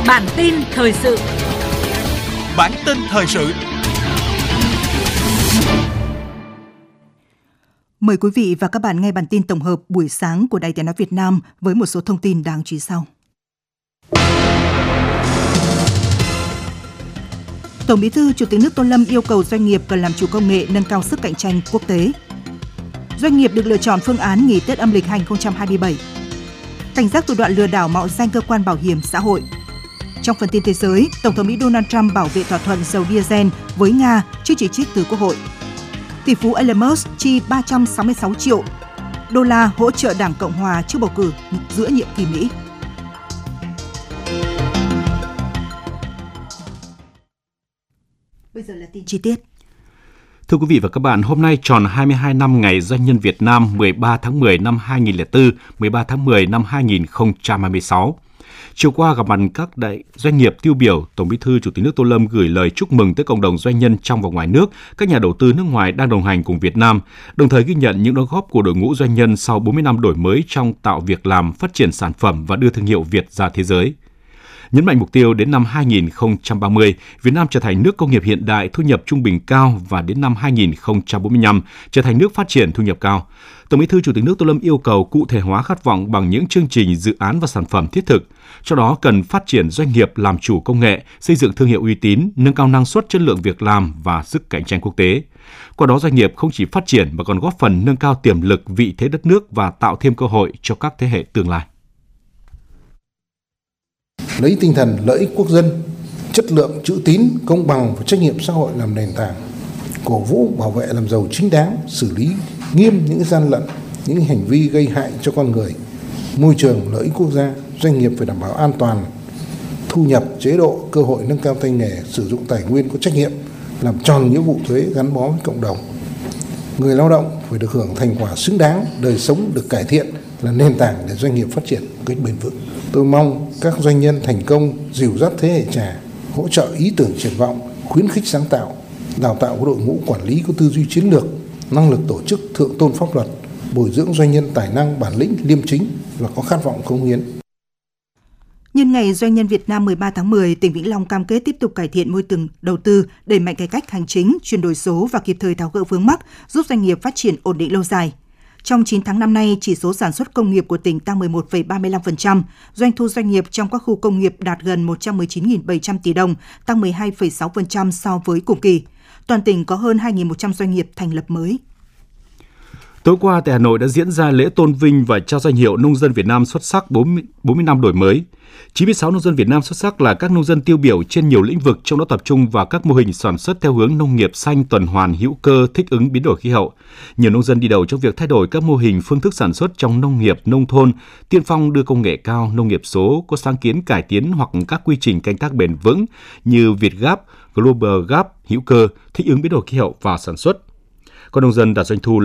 Bản tin thời sự. Bản tin thời sự. Mời quý vị và các bạn nghe bản tin tổng hợp buổi sáng của Đài Tiếng nói Việt Nam với một số thông tin đáng chú ý sau. Tổng Bí thư Chủ tịch nước Tô Lâm yêu cầu doanh nghiệp cần làm chủ công nghệ, nâng cao sức cạnh tranh quốc tế. Doanh nghiệp được lựa chọn phương án nghỉ Tết âm lịch 2027. Cảnh giác thủ đoạn lừa đảo mạo danh cơ quan bảo hiểm xã hội. Trong phần tin thế giới, Tổng thống Mỹ Donald Trump bảo vệ thỏa thuận dầu diesel với Nga trước chỉ trích từ Quốc hội. Tỷ phú Elon Musk chi 366 triệu đô la hỗ trợ Đảng Cộng hòa trước bầu cử giữa nhiệm kỳ Mỹ. Bây giờ là tin chi tiết. Thưa quý vị và các bạn, hôm nay tròn 22 năm ngày Doanh nhân Việt Nam 13 tháng 10 năm 2004, 13 tháng 10 năm 2026. Chiều qua gặp mặt các doanh nghiệp tiêu biểu, Tổng Bí thư Chủ tịch nước Tô Lâm gửi lời chúc mừng tới cộng đồng doanh nhân trong và ngoài nước, các nhà đầu tư nước ngoài đang đồng hành cùng Việt Nam, đồng thời ghi nhận những đóng góp của đội ngũ doanh nhân sau 40 năm đổi mới trong tạo việc làm, phát triển sản phẩm và đưa thương hiệu Việt ra thế giới. Nhấn mạnh mục tiêu đến năm 2030, Việt Nam trở thành nước công nghiệp hiện đại, thu nhập trung bình cao và đến năm 2045 trở thành nước phát triển thu nhập cao. Tổng Bí thư Chủ tịch nước Tô Lâm yêu cầu cụ thể hóa khát vọng bằng những chương trình, dự án và sản phẩm thiết thực. Trong đó cần phát triển doanh nghiệp làm chủ công nghệ, xây dựng thương hiệu uy tín, nâng cao năng suất, chất lượng việc làm và sức cạnh tranh quốc tế. Qua đó doanh nghiệp không chỉ phát triển mà còn góp phần nâng cao tiềm lực, vị thế đất nước và tạo thêm cơ hội cho các thế hệ tương lai. Lấy tinh thần lợi ích quốc dân, chất lượng, chữ tín, công bằng và trách nhiệm xã hội làm nền tảng, cổ vũ bảo vệ làm giàu chính đáng, xử lý nghiêm những gian lận, những hành vi gây hại cho con người, môi trường, lợi ích quốc gia. Doanh nghiệp phải đảm bảo an toàn, thu nhập, chế độ, cơ hội, nâng cao tay nghề, sử dụng tài nguyên có trách nhiệm, làm tròn nghĩa vụ thuế, gắn bó với cộng đồng. Người lao động phải được hưởng thành quả xứng đáng, đời sống được cải thiện là nền tảng để doanh nghiệp phát triển một cách bền vững. Tôi mong các doanh nhân thành công dìu dắt thế hệ trẻ, hỗ trợ ý tưởng triển vọng, khuyến khích sáng tạo, đào tạo đội ngũ quản lý có tư duy chiến lược, năng lực tổ chức, thượng tôn pháp luật, bồi dưỡng doanh nhân tài năng, bản lĩnh, liêm chính và có khát vọng cống hiến. Nhân ngày Doanh nhân Việt Nam 13 tháng 10, tỉnh Vĩnh Long cam kết tiếp tục cải thiện môi trường đầu tư, đẩy mạnh cải cách hành chính, chuyển đổi số và kịp thời tháo gỡ vướng mắc, giúp doanh nghiệp phát triển ổn định lâu dài. Trong 9 tháng năm nay, chỉ số sản xuất công nghiệp của tỉnh tăng 11,35%, doanh thu doanh nghiệp trong các khu công nghiệp đạt gần 119.700 tỷ đồng, tăng 12,6% so với cùng kỳ. Toàn tỉnh có hơn 2.100 doanh nghiệp thành lập mới. Tối qua tại Hà Nội đã diễn ra lễ tôn vinh và trao danh hiệu Nông dân Việt Nam xuất sắc 40 năm đổi mới. 96 nông dân Việt Nam xuất sắc là các nông dân tiêu biểu trên nhiều lĩnh vực, trong đó tập trung vào các mô hình sản xuất theo hướng nông nghiệp xanh, tuần hoàn, hữu cơ, thích ứng biến đổi khí hậu. Nhiều nông dân đi đầu trong việc thay đổi các mô hình phương thức sản xuất trong nông nghiệp, nông thôn, tiên phong đưa công nghệ cao, nông nghiệp số, có sáng kiến cải tiến hoặc các quy trình canh tác bền vững như VietGAP, Global Gap, hữu cơ, thích ứng biến đổi khí hậu và sản xuất. Các nông dân đạt doanh thu